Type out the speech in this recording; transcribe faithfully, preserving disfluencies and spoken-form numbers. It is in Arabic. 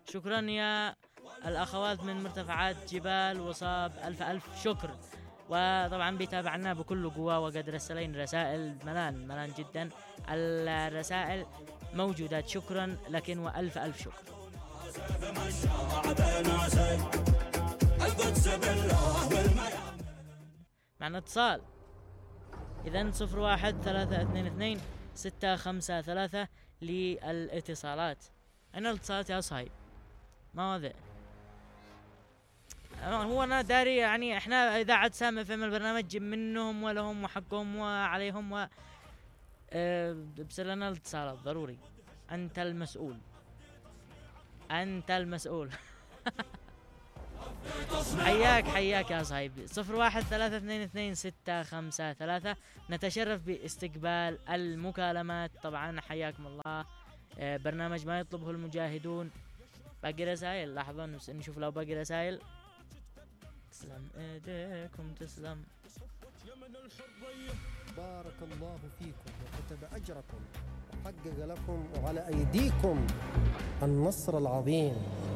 شكرا يا الأخوات من مرتفعات جبال وصاب، ألف ألف شكر. وطبعا بيتابعنا بكل قوة وقد رسلين رسائل ملان ملان جدا. الرسائل موجودات، شكرا لكن وألف ألف شكر. معنا اتصال، إذن صفر واحد ثلاثة اثنين اثنين ستة خمسة ثلاثة للاتصالات. أين الاتصالات يا صاحب؟ ما هذا هو أنا داري، يعني إحنا إذاعة سام في البرنامج منهم ولهم وحقهم وعليهم و أه بس لنا الاتصالات ضروري. أنت المسؤول، أنت المسؤول. حياك حياك يا صاحبي. صفر واحد ثلاثة اثنين اثنين ستة خمسة ثلاثة. نتشرف باستقبال المكالمات طبعا، حياكم الله. أه برنامج ما يطلبه المجاهدون. باقي رسائل، لحظة نشوف لو باقي رسائل. تسلم ايديكم، تسلم. بارك الله فيكم وكتب أجركم وحقق لكم وعلى أيديكم النصر العظيم.